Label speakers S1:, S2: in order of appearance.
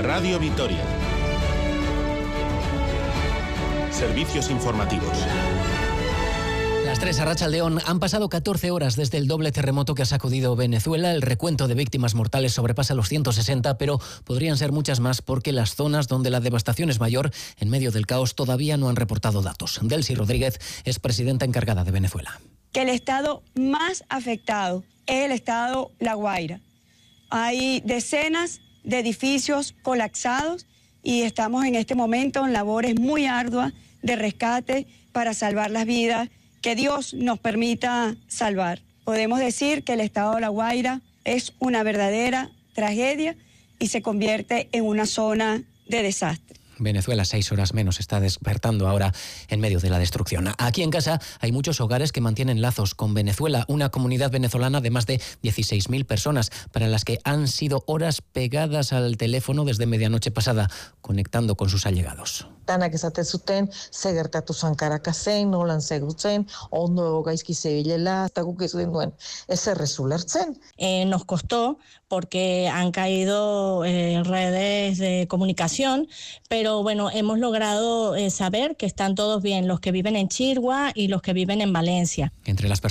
S1: Radio Vitoria. Servicios informativos.
S2: Las 3, Arratsaldeón. Han pasado 14 horas desde el doble terremoto que ha sacudido Venezuela. El recuento de víctimas mortales sobrepasa los 160, pero podrían ser muchas más porque las zonas donde la devastación es mayor, en medio del caos, todavía no han reportado datos. Delcy Rodríguez es presidenta encargada de Venezuela.
S3: Que el estado más afectado es el estado La Guaira. Hay decenas de edificios colapsados y estamos en este momento en labores muy arduas de rescate para salvar las vidas que Dios nos permita salvar. Podemos decir que el estado de La Guaira es una verdadera tragedia y se convierte en una zona de desastre.
S2: Venezuela, 6 horas menos, está despertando ahora en medio de la destrucción. Aquí en casa hay muchos hogares que mantienen lazos con Venezuela, una comunidad venezolana de más de 16.000 personas, para las que han sido horas pegadas al teléfono desde medianoche pasada, conectando con sus allegados.
S4: Nos costó porque han caído redes de comunicación, pero bueno, hemos logrado saber que están todos bien, los que viven en Chirgua y los que viven en Valencia.
S2: Entre las personas